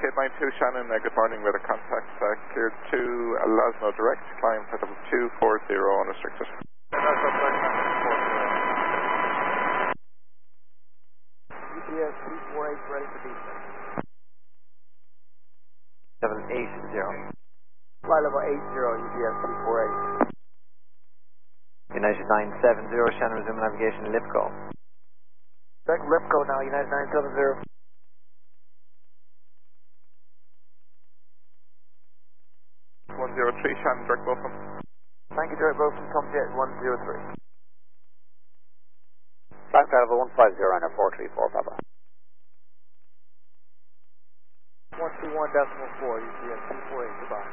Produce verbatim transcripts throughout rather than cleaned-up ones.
eight nine two Shannon, uh, good morning, weather contact, uh, cleared to uh, Lasno direct, climb for level two four zero unrestricted. U P S two four eight ready for descent. seven eight zero. Flight level eight zero, U P S two four eight. United nine seven zero, Shannon, resume navigation, Lipco. Direct Lipco now, United nine seven zero. one zero three Shannon, direct welcome. Thank you, direct welcome, Tomjet one zero three. Flight level one five zero, runner four three four, Papa. one two one decimal four, U P S two four eight, goodbye.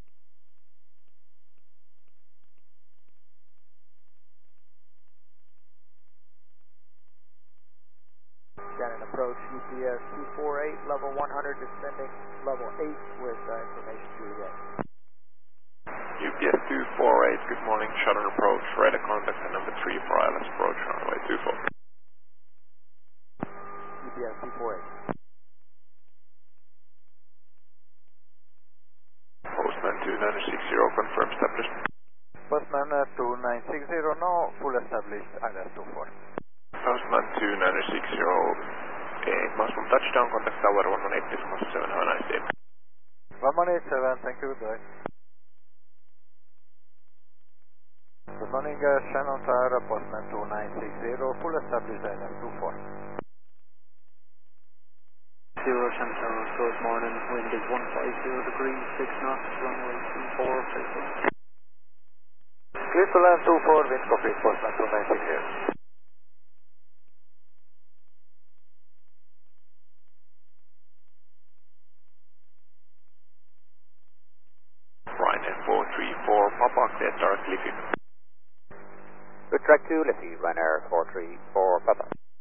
Shannon approach, U P S two four eight, level one hundred, descending level eight with uh, information due to get. U P S two four eight, good morning, Shannon approach, radar contact at number three for I L S approach, runway two four. U P S two four eight. Postman two nine six zero, confirm established. Postman uh, two nine six zero, no, full established, I L S two four. Postman two nine six zero, eh, maximum touchdown, contact tower one one eight six one seven, have a nice day. one one eight seven, thank you, goodbye. Good morning, uh, Shannon Tower, Postman two nine six zero, full established, I L S two four. Zero Shannon Tower, good morning, wind is one five zero degrees, six knots, runway two four, faithful. Clear to land two four, wind complete, Postman two nine six zero. Ryanair four three four, Papa, clear direct Liffey. Good track two, Liffey, runner four three four, Papa.